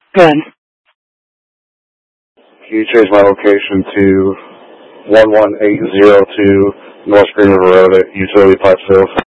Good. Can you change my location to 11802 North Green River Road at Utility Pipe Sales?